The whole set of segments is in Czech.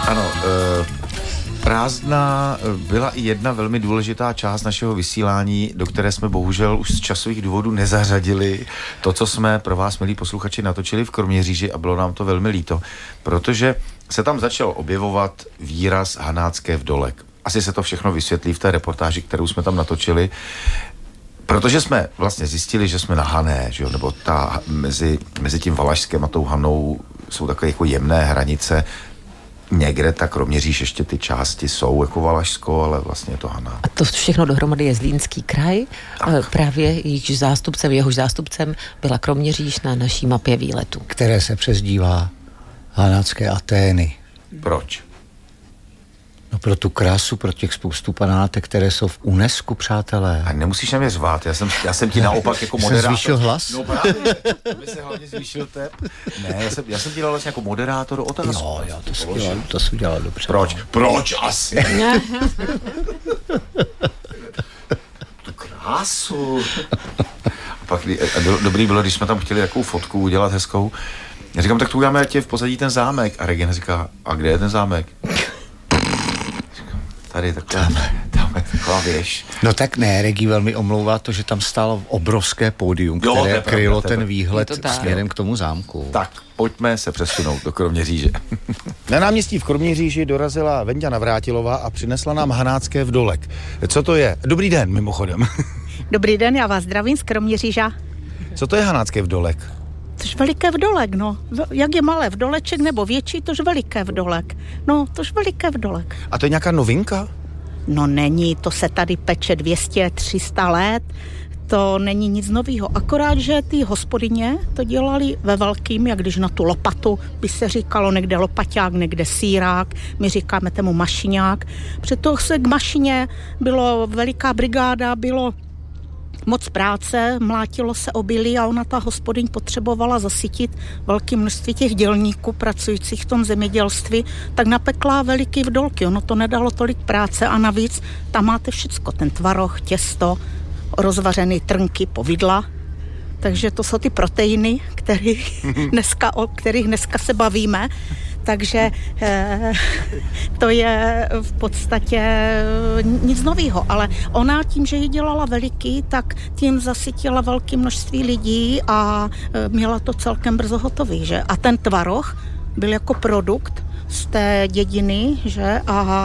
Ano, prázdná byla i jedna velmi důležitá část našeho vysílání, do které jsme bohužel už z časových důvodů nezařadili to, co jsme pro vás, milí posluchači, natočili v Kroměříži, a bylo nám to velmi líto, protože se tam začal objevovat výraz Hanácké vdolek. Asi se to všechno vysvětlí v té reportáži, kterou jsme tam natočili, protože jsme vlastně zjistili, že jsme na Hané, že jo? Nebo mezi tím Valašskem a tou Hanou jsou takové jako jemné hranice. Někde tak Kroměříž ještě ty části jsou jako Valašsko, ale vlastně je to Haná. A to všechno dohromady je Zlínský kraj. Právě jehož zástupcem byla Kroměříž na naší mapě výletu. Které se přezdívá Hanácké Atény. Proč? No pro tu krásu, pro těch spoustu památek, které jsou v UNESCO, přátelé. A nemusíš na mě řvát, já jsem ti naopak jako moderátor. Jsem zvýšil hlas? No právě, aby se hlavně zvýšil tep. Ne, já jsem ti dal vlastně jako moderátor otázku. Jo, to jsi udělal dobře. Proč asi? Tu krásu. A pak dobrý bylo, když jsme tam chtěli takovou fotku udělat hezkou. Já říkám, tak tu uděláme tě v pozadí ten zámek. A Regina říká, a kde je ten zámek? Tady tam je taková věž. No tak ne, Regi velmi omlouvá to, že tam stálo obrovské pódium, které krylo ten výhled směrem k tomu zámku. Tak, pojďme se přesunout do Kroměříže. Na náměstí v Kroměříži dorazila Venďa Navrátilová a přinesla nám Hanácké vdolek. Co to je? Dobrý den, mimochodem. Dobrý den, já vás zdravím z Kroměříža. Co to je Hanácké vdolek? Tož veliké vdolek, no. Jak je malé vdoleček nebo větší, tož veliké vdolek. No, tož veliké vdolek. A to je nějaká novinka? No není, to se tady peče 200-300 let. To není nic novýho. Akorát, že ty hospodyně to dělali ve velkým, jak když na tu lopatu by se říkalo někde lopaťák, někde sýrák, my říkáme tomu mašiňák. Proto se k mašině bylo veliká brigáda, bylo moc práce, mlátilo se obilí a ona, ta hospodyň, potřebovala zasytit velké množství těch dělníků pracujících v tom zemědělství, tak napekla veliký vdolky. Ono to nedalo tolik práce a navíc tam máte všecko, ten tvaroh, těsto, rozvařený trnky, povidla. Takže to jsou ty proteiny, o kterých dneska se bavíme. Takže to je v podstatě nic novýho, ale ona tím, že ji dělala veliký, tak tím zasytila velké množství lidí a měla to celkem brzo hotový, že? A ten tvaroh byl jako produkt z té dědiny, že?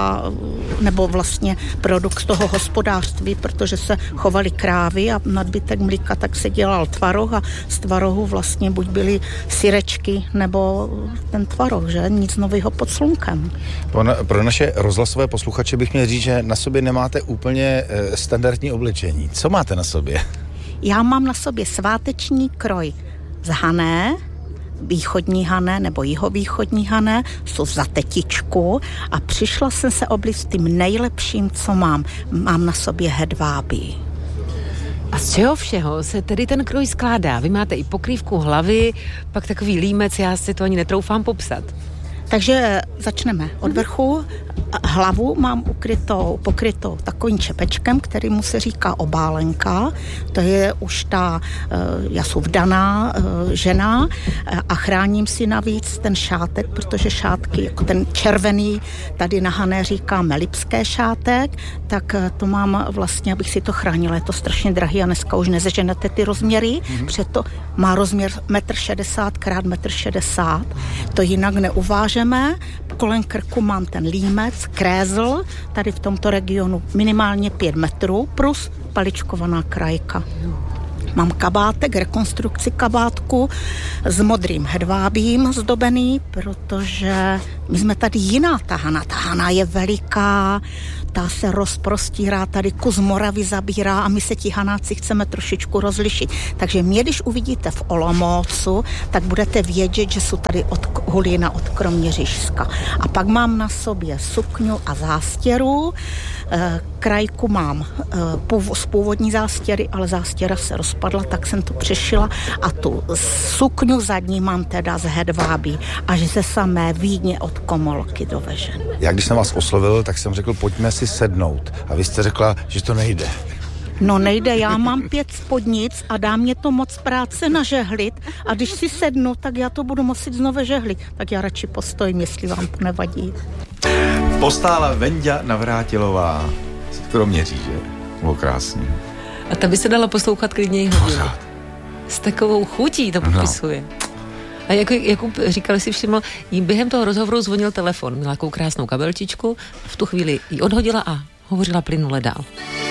Nebo vlastně produkt z toho hospodářství, protože se chovaly krávy a nadbytek mlíka, tak se dělal tvaroh a z tvarohu vlastně buď byly syrečky nebo ten tvaroh, že? Nic nového pod slunkem. Pro naše rozhlasové posluchače bych měl říct, že na sobě nemáte úplně standardní oblečení. Co máte na sobě? Já mám na sobě sváteční kroj z Hané, východní Hané nebo jihovýchodní Hané, jsou za tetičku a přišla jsem se oblíct tím nejlepším, co mám. Mám na sobě hedvábí. A z čeho všeho se tedy ten kroj skládá? Vy máte i pokrývku hlavy, pak takový límec, já si to ani netroufám popsat. Takže začneme od vrchu. Hlavu mám pokrytou takovým čepečkem, kterýmu se říká obálenka. To je už ta jasuvdaná žena a chráním si navíc ten šátek, protože šátky, jako ten červený, tady na Hané říkáme lipské šátek, tak to mám vlastně, abych si to chránila. Je to strašně drahý a dneska už nezeženete ty rozměry, proto má rozměr 1,60 x 1,60 m. To jinak neuvážeme. Kolem krku mám ten límec, krézl, tady v tomto regionu minimálně 5 metrů, plus paličkovaná krajka. Mám kabátek, rekonstrukci kabátku s modrým hedvábím zdobený, protože my jsme tady jiná ta Hana je veliká, ta se rozprostírá, tady kus Moravy zabírá a my se ti Hanáci chceme trošičku rozlišit. Takže mě, když uvidíte v Olomoucu, tak budete vědět, že jsou tady od Hulína, od Kroměřížska. A pak mám na sobě sukňu a zástěru, krajku mám z původní zástěry, ale zástěra se rozpadla, tak jsem to přešila a tu sukňu zadní mám teda z hedvábí až ze samé Vídně od Komolky dovežen. Já když jsem vás oslovil, tak jsem řekl, pojďme si sednout. A vy jste řekla, že to nejde. No nejde, já mám 5 spodnic a dá mě to moc práce nažehlit a když si sednu, tak já to budu muset znovu žehlit. Tak já radši postojím, jestli vám to nevadí. Postála Venďa Navrátilová z Kroměříže. Bylo krásný. A ta by se dala poslouchat klidně i hodinu. S takovou chutí to popisuje. No. A jak říkali si všiml, jí během toho rozhovoru zvonil telefon. Měla takovou krásnou kabelčičku, v tu chvíli ji odhodila a hovořila plynule dál.